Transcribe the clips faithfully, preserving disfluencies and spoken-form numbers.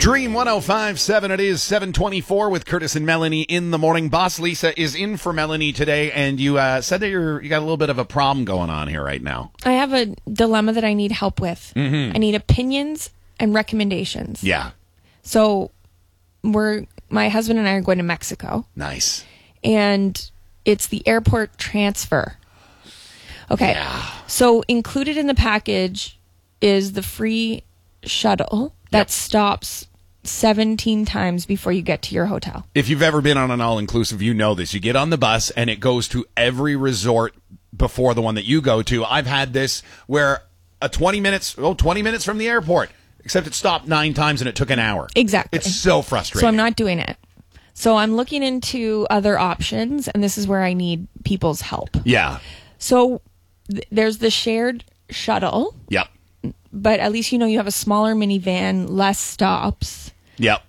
Dream one oh five point seven, it is seven twenty-four with Curtis and Melanie in the morning. Boss Lisa is in for Melanie today, and you uh, said that you're, you got a little bit of a problem going on here right now. I have a dilemma that I need help with. Mm-hmm. I need opinions and recommendations. Yeah. So we're, my husband and I are going to Mexico. Nice. And it's the airport transfer. Okay. Yeah. So included in the package is the free shuttle that yep. stops seventeen times before you get to your hotel. If you've ever been on an all-inclusive, you know this. You get on the bus, and it goes to every resort before the one that you go to. I've had this where a twenty minutes, oh, twenty minutes from the airport, except it stopped nine times and it took an hour. Exactly. It's so frustrating. So I'm not doing it. So I'm looking into other options, and this is where I need people's help. Yeah. So th- there's the shared shuttle. Yep. But at least you know you have a smaller minivan, less stops. Yep.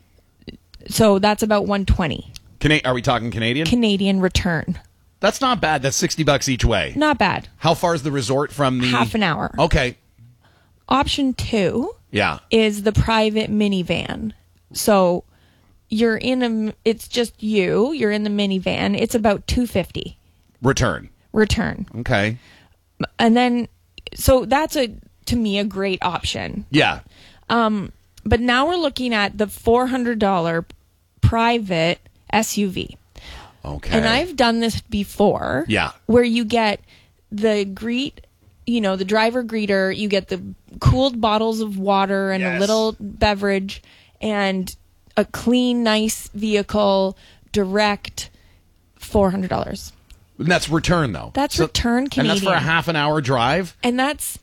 So that's about one hundred twenty. Cana- are we talking Canadian? Canadian return. That's not bad. That's sixty bucks each way. Not bad. How far is the resort from the... Half an hour. Okay. Option two yeah. is the private minivan. So you're in a... It's just you. You're in the minivan. It's about two hundred fifty. Return. Return. Okay. And then... So that's a... to me, a great option. Yeah. Um, but now we're looking at the four hundred dollars private S U V. Okay. And I've done this before. Yeah. Where you get the greet, you know, the driver greeter, you get the cooled bottles of water and yes. a little beverage and a clean, nice vehicle, direct, four hundred dollars. And that's return, though. That's so, return Canadian. And that's for a half an hour drive? And that's...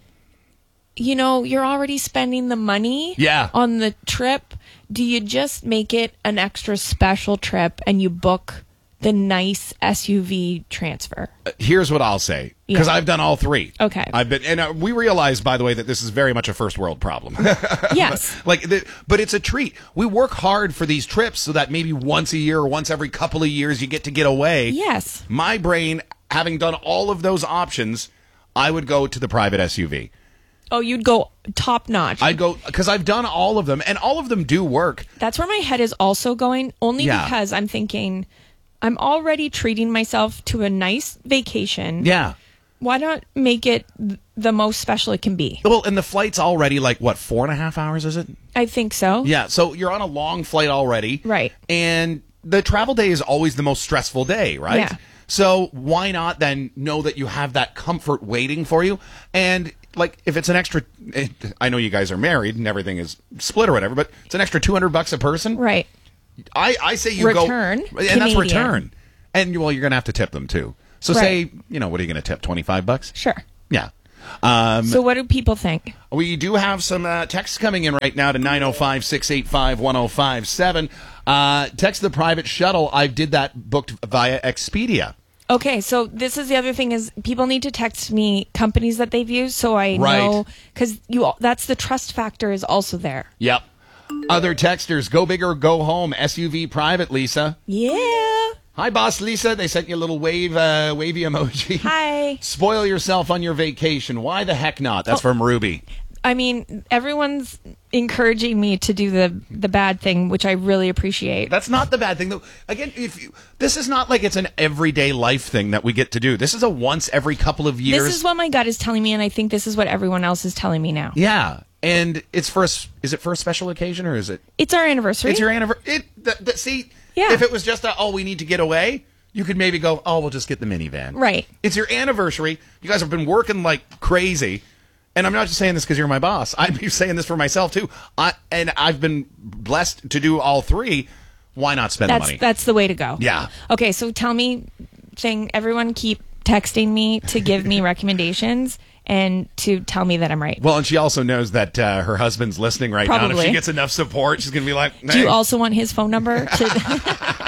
You know, you're already spending the money yeah. on the trip. Do you just make it an extra special trip and you book the nice S U V transfer? Uh, here's what I'll say, because yeah. I've done all three. Okay. I've been, and uh, we realize, by the way, that this is very much a first world problem. Yes. but, like, the, but it's a treat. We work hard for these trips so that maybe once a year or once every couple of years you get to get away. Yes. My brain, having done all of those options, I would go to the private S U V. Oh, you'd go top notch. I'd go, because I've done all of them, and all of them do work. That's where my head is also going, only yeah. because I'm thinking, I'm already treating myself to a nice vacation. Yeah. Why not make it the most special it can be? Well, and the flight's already like, what, four and a half hours, is it? I think so. Yeah, so you're on a long flight already. Right. And the travel day is always the most stressful day, right? Yeah. So why not then know that you have that comfort waiting for you? And like, if it's an extra, I know you guys are married and everything is split or whatever, but it's an extra two hundred bucks a person. Right. I, I say you return, go. And Canadian. that's return. And, well, you're going to have to tip them too. So right. say, you know, what are you going to tip? twenty-five bucks? Sure. Yeah. Um, so what do people think? We do have some uh, texts coming in right now to nine oh five, six eight five, one oh five seven. Uh, text the private shuttle. I did that booked via Expedia. Okay, so this is the other thing is people need to text me companies that they've used so I right. know, because you that's the trust factor is also there. Yep. Other texters, go big or go home, S U V private, Lisa. Yeah. Hi, Boss Lisa. They sent you a little wave, uh, wavy emoji. Hi. Spoil yourself on your vacation. Why the heck not? That's oh. from Ruby. I mean, everyone's encouraging me to do the the bad thing, which I really appreciate. That's not the bad thing, though. Again, if you, this is not like it's an everyday life thing that we get to do. This is a once every couple of years. This is what my gut is telling me, and I think this is what everyone else is telling me now. Yeah, and it's for a, is it for a special occasion or is it? It's our anniversary. It's your anniversary. It the, the, see, yeah. If it was just a, oh, we need to get away, you could maybe go, oh, we'll just get the minivan. Right. It's your anniversary. You guys have been working like crazy. And I'm not just saying this because you're my boss. I'm saying this for myself, too. I, and I've been blessed to do all three. Why not spend that's, the money? That's the way to go. Yeah. Okay, so tell me, saying everyone keep texting me to give me recommendations and to tell me that I'm right. Well, and she also knows that uh, her husband's listening right Probably. now. And if she gets enough support, she's going to be like, hey. Do you also want his phone number? To